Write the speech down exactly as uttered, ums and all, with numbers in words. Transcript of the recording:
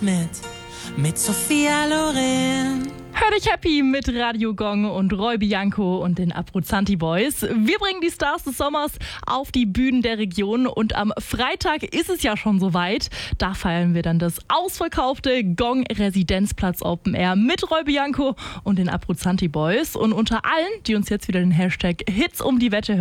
Mit, mit Sophia Loren. Hör dich happy mit Radio Gong und Roy Bianco und den Abruzzanti Boys. Wir bringen die Stars des Sommers auf die Bühnen der Region und am Freitag ist es ja schon soweit. Da feiern wir dann das ausverkaufte Gong Residenzplatz Open Air mit Roy Bianco und den Abruzzanti Boys. Und unter allen, die uns jetzt wieder den Hashtag Hits um die Wette